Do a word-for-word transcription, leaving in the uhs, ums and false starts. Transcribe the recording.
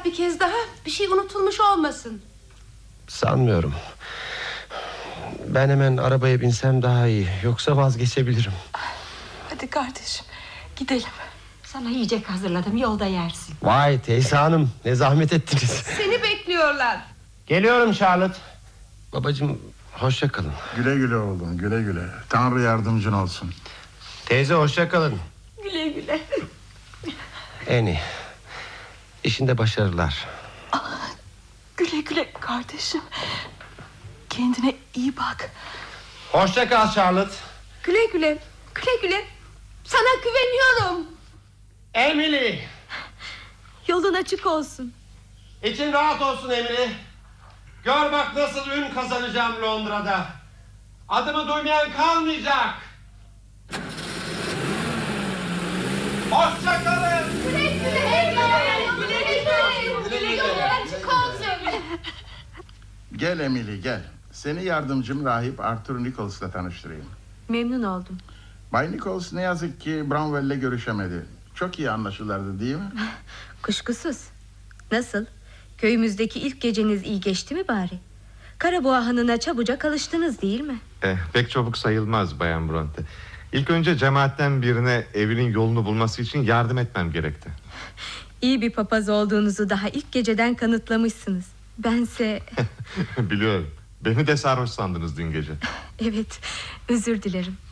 bir kez daha, bir şey unutulmuş olmasın. Sanmıyorum. Ben hemen arabaya binsem daha iyi. Yoksa vazgeçebilirim. Hadi kardeşim, gidelim. Sana yiyecek hazırladım, yolda yersin. Vay teyze hanım, ne zahmet ettiniz. Seni bekliyorlar. Geliyorum Charlotte. Babacığım, hoşça kalın. Güle güle oğlum, güle güle. Tanrı yardımcın olsun. Teyze hoşça kalın. Güle güle. Eni, işinde başarılar. Ah, güle güle kardeşim. Kendine iyi bak. Hoşça kal Charlotte. Güle güle, güle güle. Sana güveniyorum. Emily. Yolun açık olsun. İçin rahat olsun Emily. Gör bak nasıl ün kazanacağım Londra'da. Adımı duymayan kalmayacak. Hoşça kalın. Güle güle, güle güle, güle güle, yolun açık olsun. Gel Emily, gel. Seni yardımcım rahip Arthur Nichols'la tanıştırayım. Memnun oldum. Bay Nichols ne yazık ki Bramwell'le görüşemedi. Çok iyi anlaşırlardı değil mi? Kuşkusuz. Nasıl? Köyümüzdeki ilk geceniz iyi geçti mi bari? Karaboğa hanına çabucak alıştınız değil mi? Eh, pek çabuk sayılmaz Bayan Bronte. İlk önce cemaatten birine evinin yolunu bulması için yardım etmem gerekti. İyi bir papaz olduğunuzu daha ilk geceden kanıtlamışsınız. Bense... Biliyorum. Beni de sarhoş sandınız dün gece. Evet, özür dilerim.